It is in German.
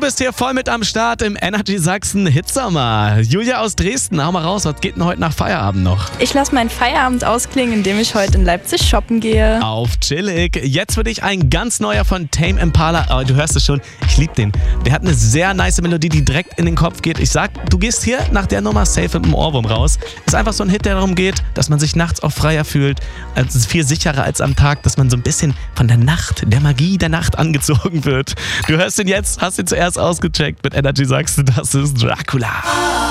bist hier voll mit am Start im Energy Sachsen Hitsommer. Julia aus Dresden, hau mal raus, was geht denn heute nach Feierabend noch? Ich lasse meinen Feierabend ausklingen, indem ich heute in Leipzig shoppen gehe. Auf chillig. Jetzt für dich ein ganz neuer von Tame Impala. Oh, du hörst es schon, ich liebe den. Der hat eine sehr nice Melodie, die direkt in den Kopf geht. Ich sag, du gehst hier nach der Nummer safe mit dem Ohrwurm raus. Ist einfach so ein Hit, der darum geht, dass man sich nachts auch freier fühlt. Es ist viel sicherer als am Tag, dass man so ein bisschen von der Nacht, der Magie der Nacht angezogen wird. Du hörst ihn jetzt, hast ihn zuerst ausgecheckt mit Energy Sachsen. Das ist Dracula.